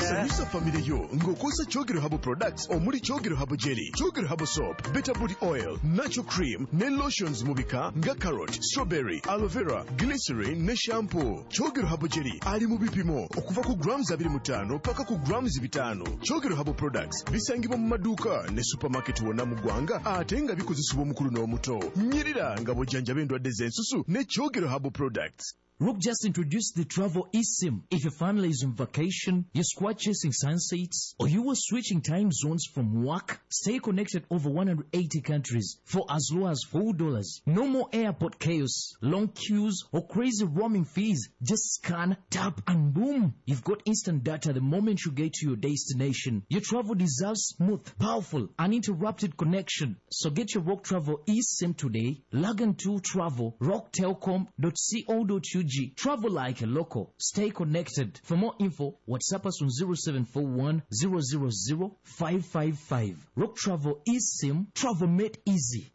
sanyusa family yo ng'okozesa Kyogero Herbal Products omuli Kyogero Herbal Jelly, Kyogero Herbal Soap, Better Body Oil, Natural Cream ne lotions mu bika nga carrot, strawberry, aloe vera, glycerin ne shampoo. Kyogero Herbal Jelly ali mu bipimo okuva ku grams 25 paka ku grams 5. Kyogero Herbal Products bisangibwa mu maduuka ne supermarket wonna mu ggwanga ate nga bikozesebwa omukulu n'omuto. Nyirira nga bw'ojjanjaba endwadde z'ensusu ne Kyogero Herbal Products. Rook just introduced the Travel eSIM. If your family is on vacation, you're squad chasing sunsets, or you were switching time zones from work, stay connected over 180 countries for as low as $4. No more airport chaos, long queues, or crazy roaming fees. Just scan, tap, and boom, you've got instant data the moment you get to your destination. Your travel deserves smooth, powerful, uninterrupted connection. So get your Rock Travel eSIM today. Log into travel, rocktelcom.co.ug. Travel like a local. Stay connected. For more info, WhatsApp us on 0741 000 555. Rock Travel eSIM. Travel made easy.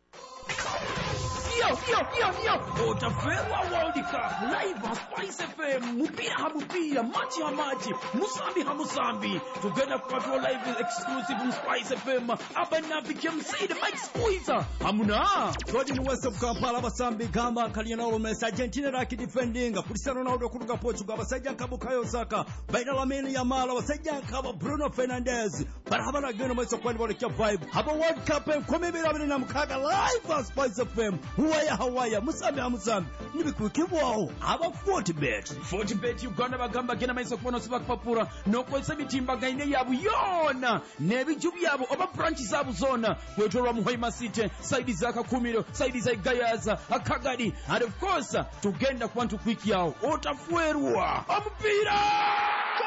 Yo, Otafela World Cup live on Spice FM. Mupira hamupira, machi hamachi, musambi hamusambi. Together for live exclusive on Spice FM. Abana became say the Mike Squeezer. Hamuna. Kodi ni West of Kampala basambi gamba Kalianolo Messi Argentina raki defending. Cristiano Ronaldo kuruka Portugal basajja Kabukayo Saka. Baina Lamine Yamal basajja kaba Bruno Fernandes. Barabara geno mweso kwa ndibole vibe. Haba World Cup komebera bina mukaga live on Spice FM. Hawaii musambi hamusambi nibikukibwaho aba 40bet Uganda bagamba gena maiso kubono sibakupapura nokozesa bitimbaga yabu yona nebiju byabo oba branches zabo zona kwetolwa mu Hoima City side za Kakumiro side za Gayaza Akagadi and of course tugenda kwantu quick yao otafuerwa omupira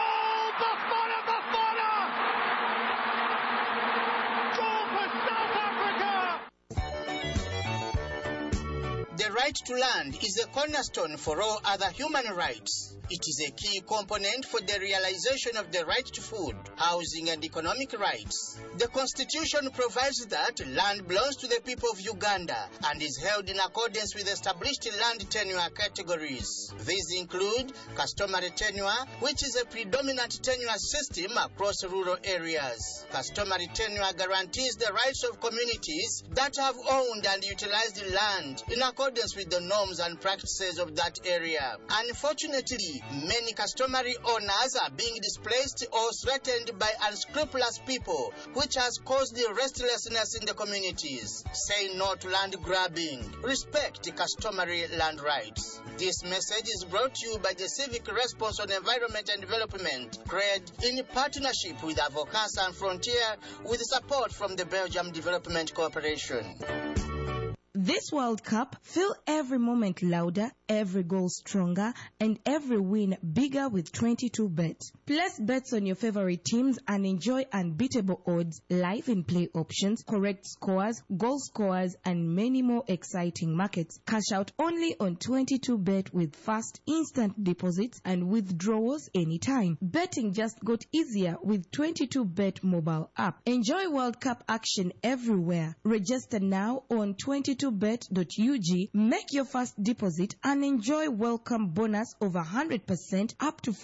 The right to land is a cornerstone for all other human rights. It is a key component for the realization of the right to food, housing, and economic rights. The Constitution provides that land belongs to the people of Uganda and is held in accordance with established land tenure categories. These include customary tenure, which is a predominant tenure system across rural areas. Customary tenure guarantees the rights of communities that have owned and utilized land in accordance with the norms and practices of that area. Unfortunately, many customary owners are being displaced or threatened by unscrupulous people, which has caused the restlessness in the communities. Say no to land grabbing. Respect customary land rights. This message is brought to you by the Civic Response on Environment and Development, CRED, in partnership with Avocats Sans Frontières, with support from the Belgium Development Corporation. This World Cup, feel every moment louder, every goal stronger, and every win bigger with 22bet. Place bets on your favorite teams and enjoy unbeatable odds, live in play options, correct scores, goal scorers, and many more exciting markets. Cash out only on 22bet with fast, instant deposits and withdrawals anytime. Betting just got easier with 22bet mobile app. Enjoy World Cup action everywhere. Register now on 22bet.ug, make your first deposit and enjoy welcome bonus over 100% up to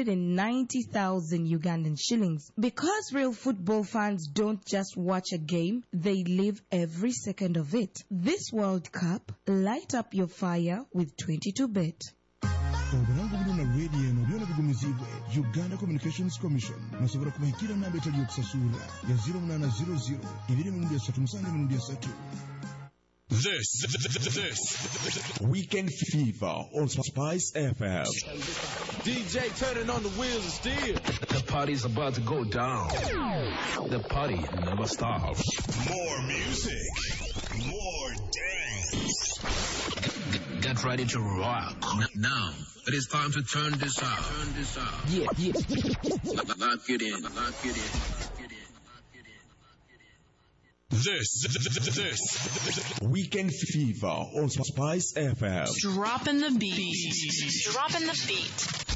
490,000 Ugandan shillings. Because real football fans don't just watch a game, they live every second of it. This World Cup, light up your fire with 22bet. Obulango bulina radio eno byona bigumizibwe Uganda Communications Commission musobola kubahikira namba etali okusasula ya 0800 237 This Weekend Fever on Spice FM. DJ turning on the wheels of steel. The party's about to go down. The party never stops. More music, more dance. Get ready to rock. Now, it is time to turn this up. Yeah. Lock it in. This Weekend Fever on Spice FM. Dropping the beat.